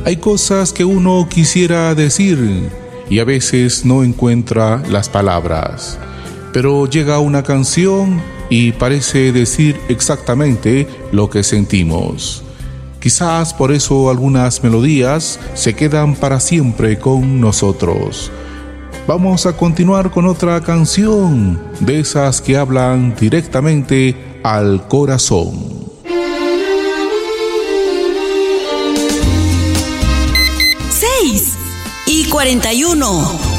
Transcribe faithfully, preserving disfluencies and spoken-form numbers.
Hay cosas que uno quisiera decir y a veces no encuentra las palabras, pero llega una canción y parece decir exactamente lo que sentimos. Quizás por eso algunas melodías se quedan para siempre con nosotros. Vamos a continuar con otra canción, de esas que hablan directamente al corazón. seis y cuarenta y uno.